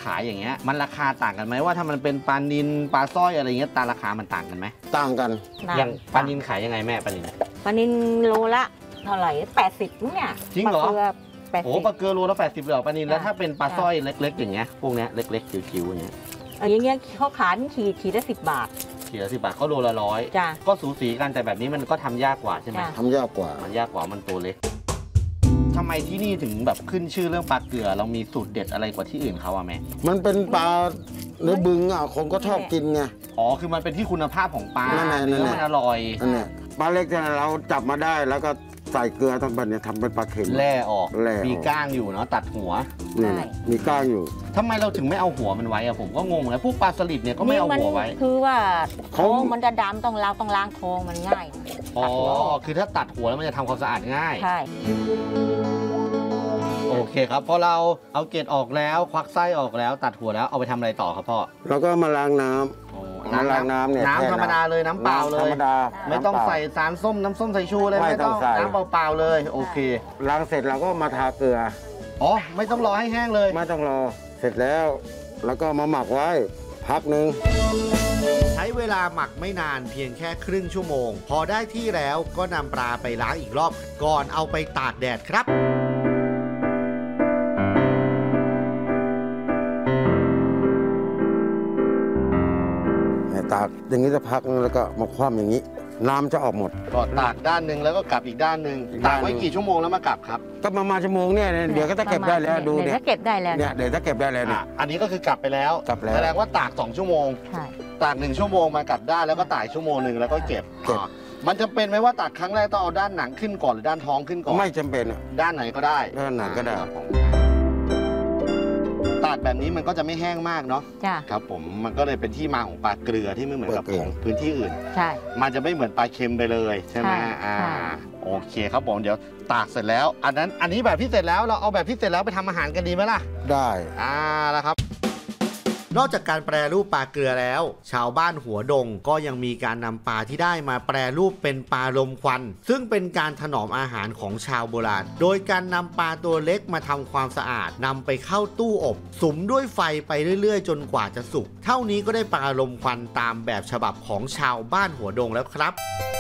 ายอย่างเงี้ยมันราคาต่างกันไหมว่าถ้ามันเป็นปลานิลปลาสร้อยอะไรเงี้ยราคามันต่างกันไหมต่างกันอย่างปลานิลขายยังไงแม่ปลานิลปลานิลโลละเท่าไหร่80เนี่ยจริงเหรอปลาเกลือโอ้ 80 ปลาเกลือโลละ80เลยเหรอปลานิลแล้วจ้ะถ้าเป็นปลาสร้อยเล็กๆอย่างเงี้ยพวกเนี้ยเล็กๆจิ๋วๆอย่างเงี้ยอย่างเงี้ยเขาขายขีดละ10 บาทขีดละ10 บาทเขาโลละ100 จ้ะก็สูสีกันแต่แบบนี้มันก็ทำยากกว่าใช่ไหมจ้ะทำยากกว่ามันยากกว่ามันตัวเล็กทำไมที่นี่ถึงแบบขึ้นชื่อเรื่องปลาเกลือเรามีสูตรเด็ดอะไรกว่าที่อื่นเขาอะแม่มันเป็นปลาในบึงอ่ะคนก็ชอบกินไงอ๋อคือมันเป็นที่คุณภาพของปลานั่นแหละเนื้อมันอร่อยนั่นแหละปลาเล็กที่เราจับมาได้แล้วก็ใส่เกลือทั้งบันเนี่ยทำเป็นปลาเค็มแล่ออกแล่ออกมีก้างอยู่เนาะตัดหัวนี่แหละมีก้างอยู่ทำไมเราถึงไม่เอาหัวมันไว้อะผมก็งงเลยพวกปลาสลิดเนี่ยก็ไม่เอาหัวไว้คือว่าเขาท้องมันจะดำต้องล้างท้องมันง่ายอ๋อคือถ้าตัดหัวแล้วมันจะทำความสะอาดง่ายใช่โอเคครับพอเราเอาเกล็ดออกแล้วควักไส้ออกแล้วตัดหัวแล้วเอาไปทำอะไรต่อครับพ่อแล้วก็มาล้างน้ำโอ้มาล้างน้ำเนี่ยน้ำธรรมดาเลยน้ำเปล่าเลธรยรมดาไม่ต้องน้ำเปล่าใส่สารส้มน้ำส้มสายชูเลยไม่ต้องใส่น้ำเปล่าๆเลยโอเคล้างเสร็จเราก็มาทาเกลืออ๋อไม่ต้องรอให้แห้งเลยไม่ต้องรอเสร็จแล้ว แล้วก็มาหมักไว้พักหนึ่งใช้เวลาหมักไม่นานเพียงแค่ครึ่งชั่วโมง พอได้ที่แล้วก็นำปลาไปล้างอีกรอบก่อนเอาไปตากแดดครับตากอย่างนี้จะพักนึงแล้วก็มาคว่ำอย่างนี้ น้ำจะออกหมดก็ตากด้านหนึ่งแล้วก็กลับอีกด้านหนึ่งอีกตาด้าก นหนึ่งไว้กี่ชั่วโมงแล้วมากลับครับก็ประมาณชั่วโมงเนี่ยเดี๋ยวก็จะเก็บได้แล้วดูเดี๋ยวเนี่ยถ้าเก็บได้แล้วเนี่ยเดี๋ยวจะเก็บได้แล้วเนี่ยอันนี้ก็คือกลับไปแล้วกลับแล้วแสดงว่าตาก2ชั่วโมงใช่ตาก1ชั่วโมงมากลับด้านแล้วก็ตากชั่วโมงหนึ่งแล้วก็เก็บเก็บอ๋อมันจะเป็นไหมว่าตากครั้งแรกต้องเอาด้านหนังขึ้นก่อนหรือด้านท้องขึ้นก่อนไม่จำเป็นอะด้านไหนก็ได้ด้านไหนก็ได้ครับผมตากแบบนี้มันก็จะไม่แห้งมากเนาะจ้ะครับผมมันก็เลยเป็นที่มาของปลาเกลือที่ไม่เหมือนกับปลาเกลืขอองพื้นที่อื่นใช่มันจะไม่เหมือนปลาเค็มไปเลยใช่ไหมใช่อ่าใช่โอเคครับผมเดี๋ยวตากเสร็จแล้ว อันนี้แบบที่เสร็จแล้วเราเอาแบบที่เสร็จแล้วไปทำอาหารกันดีไหมล่ะได้แล้วครับ นอกจากการแปรรูปปลาเกลือแล้ว ชาวบ้านหัวดงก็ยังมีการนำปลาที่ได้มาแปรรูปเป็นปลาลมควัน ซึ่งเป็นการถนอมอาหารของชาวโบราณ โดยการนำปลาตัวเล็กมาทำความสะอาดนำไปเข้าตู้อบ สุมด้วยไฟไปเรื่อยๆ จนกว่าจะสุกเท่านี้ก็ได้ปลาลมควันตามแบบฉบับของชาวบ้านหัวดงแล้วครับ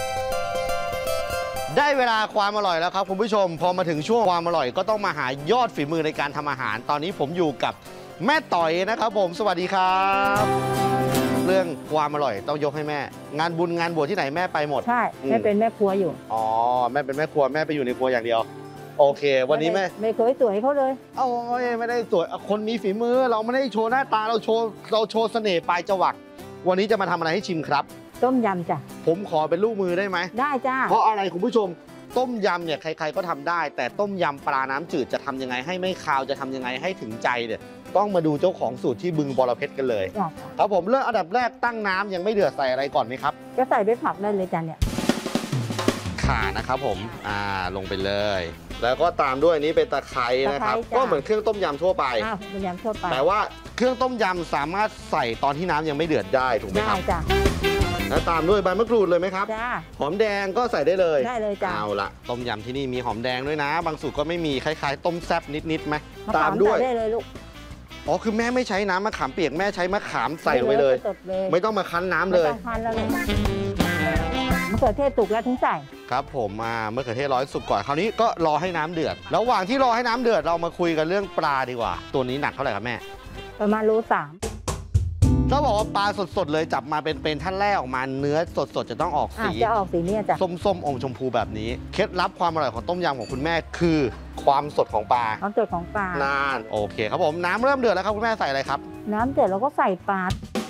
ได้เวลาความอร่อยแล้วครับคุณผู้ชมพอมาถึงช่วงความอร่อยก็ต้องมาหายอดฝีมือในการทำอาหาร ตอนนี้ผมอยู่กับแม่ต่อยนะครับผมสวัสดีครับ เรื่องความอร่อยต้องยกให้แม่ งานบุญงานบวชที่ไหนแม่ไปหมดใช่แม่เป็นแม่ครัวอยู่อ๋อแม่เป็นแม่ครัวแม่ไปอยู่ในครัวอย่างเดียว โอเค วันนี้แม่ไม่เคยสวยเขาเลยโอ้ยไม่ได้สวยคนมีฝีมือเราไม่ได้โชว์หน้าตาเราโชว์เสน่ห์ปลายจวักวันนี้จะมาทำอะไรให้ชิมครับต้มยำจ้ะผมขอเป็นลูกมือได้ไหมได้จ้าเพราะอะไรคุณผู้ชมต้มยำเนี่ยใครๆก็ทำได้ แต่ต้มยำปลาน้ำจืดจะทำยังไงให้ไม่คาวจะทำยังไงให้ถึงใจเนี่ยต้องมาดูเจ้าของสูตรที่บึงบรเพชรกันเลยจ้ะครับผมเริ่มอันดับแรกตั้งน้ำยังไม่เดือดใส่อะไรก่อนไหมครับก็ใส่ใบผักได้เลยจ้ะเนี่ยข่านะครับผมลงไปเลย แล้วก็ตามด้วยอันนี้เป็นตะไคร้นะครับก็เหมือนเครื่องต้มยำทั่วไปต้มยำทั่วไปแต่ว่าเครื่องต้มยำสามารถใส่ตอนที่น้ำยังไม่เดือดได้ถูกไหมได้ครับจ้ะแล้วตามด้วยใบมะกรูดเลยไหมครับจ้าหอมแดงก็ใส่ได้เลยได้เลยจ้ะเอาละต้มยำที่นี่มีหอมแดงด้วยนะ บางสูตรก็ไม่มีคล้ายๆต้มแซ่บนิดๆไหมมะตาขาม มด้วยใส่ได้เลยลูกอ๋อคือแม่ไม่ใช้น้ำมะขามเปียกแม่ใช้มะขามใส่ลงไปเลยสดเลยไม่ต้องมาคั้นน้ำไม่เลยต้องทานแล้วลูกมะเขือเทศสุกแล้วถึงใส่ครับผมมะเขือเทศร้อยสุกก่อนคราวนี้ก็รอให้น้ำเดือดระหว่างที่รอให้น้ำเดือดเรามาคุยกันเรื่องปลาดีกว่า ตัวนี้หนักเท่าไหร่ครับแม่ประมาณโล3 ต้องบอกว่าปลาสดๆเลยจับมาเป็นท่านแรกออกมาเนื้อสดๆจะต้องออกสีจะออกสีเนี้ยจ้ะส้มๆอมชมพูแบบนี้เคล็ดลับความอร่อยของต้มยำของคุณแม่คือความสดของปลาน้ำเดือดของปลานานโอเคครับผมน้ำเริ่มเดือดแล้วครับคุณแม่ใส่อะไรครับน้ำเดือดเราก็ใส่ปลา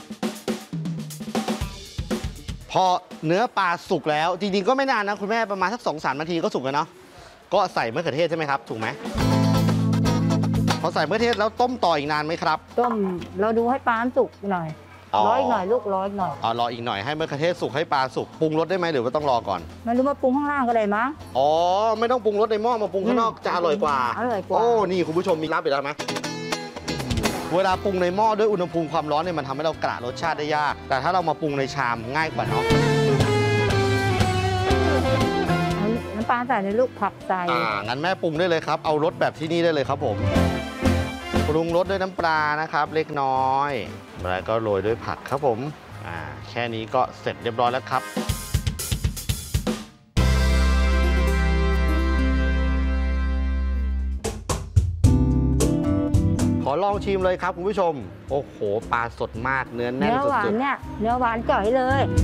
พอเนื้อปลาสุกแล้วจริงๆก็ไม่นานนะคุณแม่ประมาณสัก2-3 นาทีก็สุกแล้วเนาะก็ใส่มะเขือเทศใช่ไหมครับถูกไหมพอใส่มะเขือเทศแล้วต้มต่ออีกนานไหมครับต้มเราดูให้ปลาสุกหน่อยร้อยหน่อยลูกร้อยหน่อยรออีกหน่อยให้มะเขือเทศสุกให้ปลาสุกปรุงรสได้ไหมหรือว่าต้องรอก่อนไม่รู้มาปรุงข้างล่างก็ได้มั้งอ๋อไม่ต้องปรุงรสในหม้อมาปรุงข้างนอกจะอร่อยกว่าอร่อยกว่าโอ้นี่คุณผู้ชมมีรับอีกแล้วไหมเวลาปรุงในหม้อด้วยอุณหภูมิความร้อนเนี่ยมันทำให้เรากระรสชาติได้ยาก แต่ถ้าเรามาปรุงในชามง่ายกว่าเนาะน้ำปลาใส่ในลูกผักใส่งั้นแม่ปรุงได้เลยครับเอารสแบบที่นี่ได้เลยครับผมปรุงรสด้วยน้ำปลานะครับเล็กน้อยแล้วก็โรยด้วยผักครับผมแค่นี้ก็เสร็จเรียบร้อยแล้วครับขอลองชิมเลยครับคุณผู้ชมโอ้โหปลาสดมากเนื้อแน่นเนื้อสุหวานดเนี่ยเนื้อหวานจ่อยเลย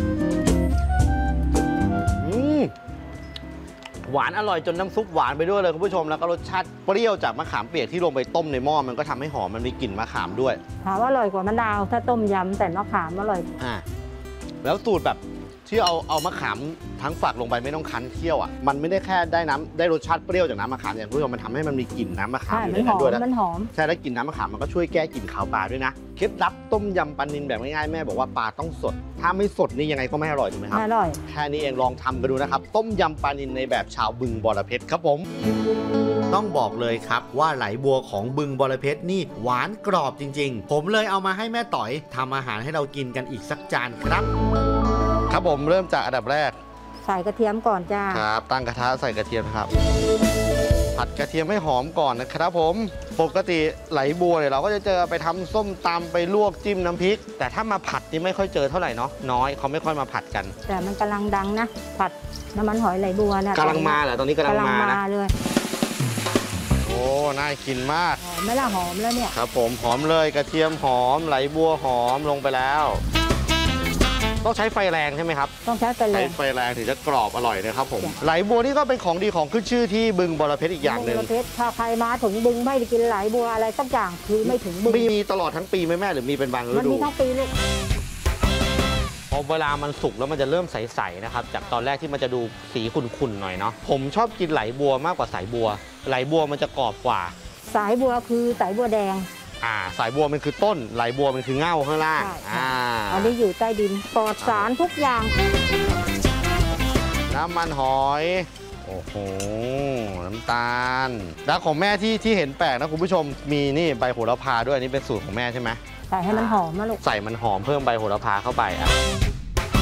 หวานอร่อยจนน้ำซุปหวานไปด้วยเลยคุณผู้ชมแล้วก็รสชาติเปรี้ยวจากมะขามเปียกที่ลงไปต้มในหม้อมันก็ทำให้หอมมันมีกลิ่นมะขามด้วยถามว่าอร่อยกว่ามะนาวถ้าต้มยำแต่มะขามอร่อยแล้วสูตรแบบที่เอามะขามทั้งฝักลงไปไม่ต้องคั้นเคี่ยวอ่ะมันไม่ได้แค่ได้รสชาติเปรี้ยวจากน้ำมะขามอย่างคุณผู้ชมมันทำให้มันมีกลิ่นน้ำมะขามใช่อยู่มัในนหนั้อน มด้วยนะมันหอมใช่แล้วกลิ่นน้ำมะขามมันก็ช่วยแก้กลิ่นคาวปลาด้วยนะเคล็ดลับต้มยำปลานิลแบบง่ายๆแม่บอกว่าปลาต้องสดถ้าไม่สดนี่ยังไงก็ไม่อร่อยถูกไหมครับอร่อยแค่นี้เองลองทำกันดูนะครับต้มยำปลานิลในแบบชาวบึงบรเพชรครับผมต้องบอกเลยครับว่าไหลบัวของบึงบรเพชรนี่หวานกรอบจริงๆผมเลยเอามาให้แม่ต่อยทำอาหารให้เรากินกันอีกสักจานครับครับผมเริ่มจากอันดับแรกใส่กระเทียมก่อนจ้าครับตั้งกระทะใส่กระเทียมครับผัดกระเทียมให้หอมก่อนนะครับผมปกติไหลบัวเนี่ยเราก็จะเจอไปทำส้มตำไปลวกจิ้มน้ำพริกแต่ถ้ามาผัดนี่ไม่ค่อยเจอเท่าไหร่เนาะน้อยเขาไม่ค่อยมาผัดกันแต่มันกำลังดังนะผัดน้ำมันหอยไหลบัวนะกำลังมาเหรอตอนนี้กำลังมานะเลยโอ้น่ากินมากหอมไหม่ละหอมแล้วเนี่ยครับผมหอมเลยกระเทียมหอมไหลบัวหอมลงไปแล้วต้องใช้ไฟแรงใช่ไหมครับต้องใช้ไฟแรใช้งไฟแรงถึงจะกรอบอร่อยนะครับผมจ้ะไหลบัวนี่ก็เป็นของดีของขึ้นชื่อที่บึงบรเพชรอีกอย่างหนึ่งบึประเภทถ้าใครมาถึงบึงไม่ได้กินไหลบัวอะไรสักอย่างคือไม่ถึงบึงมีตลอดทั้งปีไหมแม่หรือมีเป็นบางฤมันดูมีทั้งปีลูกพอเวลามันสุกแล้วมันจะเริ่มใสๆนะครับจากตอนแรกที่มันจะดูสีขุ่นๆหน่อยเนาะผมชอบกินไหลบัวมากกว่าสายบัวไหลบัวมันจะกรอบกว่าสายบัวคือสายบัวแดงสายบัวมันคือต้นไหลบัวมันคือเง่าข้างล่างใช่อันนี้อยู่ใต้ดินปลอดสารทุกอย่างน้ำมันหอยโอ้โหน้ำตาลแล้วของแม่ที่เห็นแปลกนะคุณผู้ชมมีนี่ใบโหระพาด้วยอันนี้เป็นสูตรของแม่ใช่ไหมใส่ให้มันหอมนะลูกใส่มันหอมเพิ่มใบโหระพาเข้าไป